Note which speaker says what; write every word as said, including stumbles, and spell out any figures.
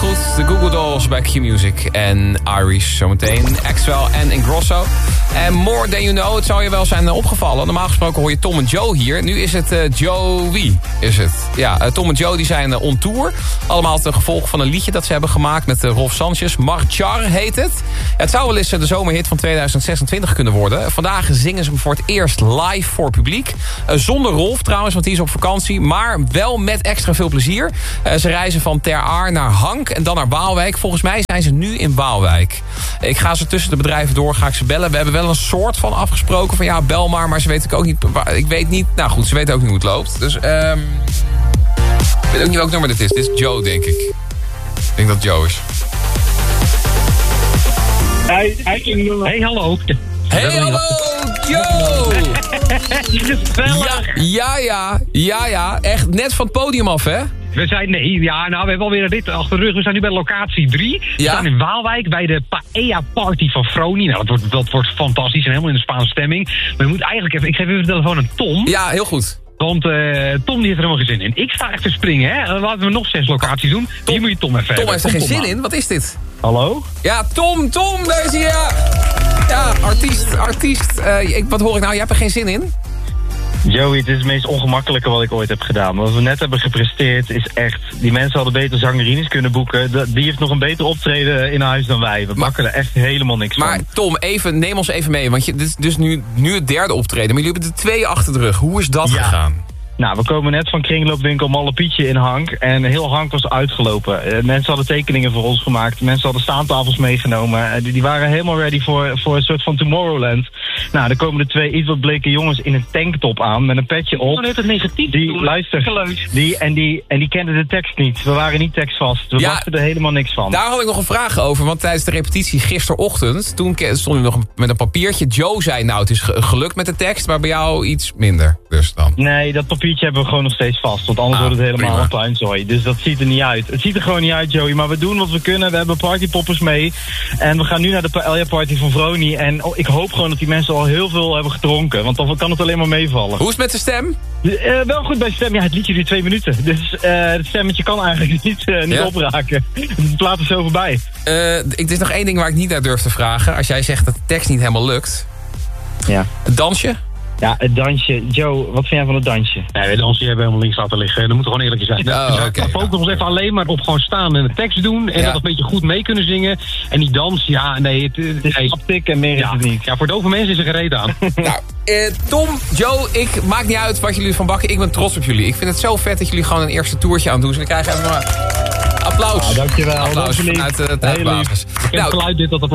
Speaker 1: goed. De Google Dolls bij Q-Music en Irish zometeen. Axwell en Ingrosso. En More Than You Know, het zou je wel zijn opgevallen. Normaal gesproken hoor je Tom en Joe hier. Nu is het uh, Joey, is het. Ja, uh, Tom en Joe die zijn uh, on tour. Allemaal ten gevolge van een liedje dat ze hebben gemaakt met uh, Rolf Sanchez. Marchar heet het. Het zou wel eens uh, de zomerhit van tweeduizend zesentwintig kunnen worden. Vandaag zingen ze hem voor het eerst live voor publiek. Uh, zonder Rolf trouwens, want die is op vakantie. Maar wel met extra veel plezier. Uh, ze reizen van Ter Aar naar Hank en dan naar Waalwijk. Volgens mij zijn ze nu in Waalwijk. Ik ga ze tussen de bedrijven door, ga ik ze bellen. We hebben wel een soort van afgesproken van ja, bel maar. Maar ze weten ook niet. Ik weet niet. Nou goed, ze weten ook niet hoe het loopt. Dus um, ik weet ook niet welk nummer dit is. Dit is Joe, denk ik. Ik denk dat het Joe is.
Speaker 2: Hey, hey hallo.
Speaker 1: Hey, hallo, Joe!
Speaker 2: Ja,
Speaker 1: ja, ja, ja, ja. Echt net van het podium af, hè?
Speaker 2: We zijn, nee, ja, nou, we hebben alweer een rit achter de rug. We zijn nu bij locatie drie. We
Speaker 1: ja?
Speaker 2: staan in Waalwijk bij de Paella Party van Froni. Nou, dat wordt, dat wordt fantastisch en helemaal in de Spaanse stemming. Maar je moet eigenlijk even, ik geef even de telefoon aan Tom.
Speaker 1: Ja, heel goed.
Speaker 2: Want uh, Tom die heeft er helemaal geen zin in. Ik sta echt te springen, hè. Laten we nog zes locaties doen. Tom, Hier moet je Tom even
Speaker 1: Tom
Speaker 2: hebben.
Speaker 1: heeft er
Speaker 2: Kom,
Speaker 1: geen
Speaker 2: Tom
Speaker 1: zin
Speaker 2: aan.
Speaker 1: in? Wat is dit?
Speaker 2: Hallo?
Speaker 1: Ja, Tom, Tom, daar is hij, ja. Ja, artiest, artiest. Uh, ik, wat hoor ik nou? Je hebt er geen zin in?
Speaker 3: Joey, het is het meest ongemakkelijke wat ik ooit heb gedaan. Wat we net hebben gepresteerd is echt... Die mensen hadden beter zangerines kunnen boeken. Die heeft nog een beter optreden in huis dan wij. We bakken er echt helemaal niks
Speaker 1: maar,
Speaker 3: van.
Speaker 1: Maar Tom, even, neem ons even mee. Want je, dit is dus nu, nu het derde optreden. Maar jullie hebben er twee achter de rug. Hoe is dat
Speaker 3: ja.
Speaker 1: gegaan?
Speaker 3: Nou, we komen net van kringloopwinkel Malle Pietje in Hank. En heel Hank was uitgelopen. Uh, mensen hadden tekeningen voor ons gemaakt. Mensen hadden staantafels meegenomen. Uh, die, die waren helemaal ready voor, voor een soort van Tomorrowland. Nou, er komen de twee iets wat bleke jongens in een tanktop aan. Met een petje op.
Speaker 2: Dan heeft het negatief.
Speaker 3: Die, luister, die, en, die, en die kenden de tekst niet. We waren niet tekstvast. We
Speaker 1: Ja,
Speaker 3: wachten er helemaal niks van.
Speaker 1: Daar had ik nog een vraag over. Want tijdens de repetitie gisterochtend... Toen stond je nog met een papiertje. Joe zei, nou, het is gelukt met de tekst. Maar bij jou iets minder. Dus dan.
Speaker 3: Nee, dat papiertje hebben we gewoon nog steeds vast. Want anders
Speaker 1: ah,
Speaker 3: wordt het helemaal
Speaker 1: prima.
Speaker 3: een puinzooi. Dus dat ziet er niet uit. Het ziet er gewoon niet uit, Joey. Maar we doen wat we kunnen. We hebben partypoppers mee. En we gaan nu naar de Paella Party van Vroni. En oh, ik hoop gewoon dat die mensen al heel veel hebben gedronken. Want dan kan het alleen maar meevallen.
Speaker 1: Hoe is het met de stem?
Speaker 3: Uh, wel goed bij stem. Ja, het liedje duurt twee minuten. Dus uh, het stemmetje kan eigenlijk niet, uh, niet
Speaker 1: ja?
Speaker 3: opraken. Het plaat is zo voorbij.
Speaker 1: Uh, er is nog één ding waar ik niet naar durf te vragen. Als jij zegt dat de tekst niet helemaal lukt.
Speaker 3: Ja.
Speaker 1: Het dansje?
Speaker 3: Ja, het dansje. Joe, wat vind jij van het dansje?
Speaker 2: Nee, het dansje hebben we helemaal links laten liggen. Dat moet gewoon eerlijk zijn.
Speaker 1: Oh,
Speaker 2: dus
Speaker 1: okay,
Speaker 2: we focussen ons even alleen maar op gewoon staan en de tekst doen. En
Speaker 1: ja.
Speaker 2: dat een beetje goed mee kunnen zingen. En die dans, ja, nee. Het,
Speaker 3: Het is
Speaker 2: nee.
Speaker 3: haptik en meer is
Speaker 2: Ja.
Speaker 3: het niet.
Speaker 2: Ja, voor dove mensen is er gereed aan.
Speaker 1: Nou, uh, Tom, Joe, ik maakt niet uit wat jullie van bakken. Ik ben trots op jullie. Ik vind het zo vet dat jullie gewoon een eerste toertje aan doen. Dus we krijgen even maar applaus.
Speaker 3: Ja, dankjewel.
Speaker 1: Applaus
Speaker 3: Dankjewel.
Speaker 1: vanuit uh, het
Speaker 3: Heel lief.
Speaker 1: thuisbasis.
Speaker 2: Ik heb het geluid dit dat het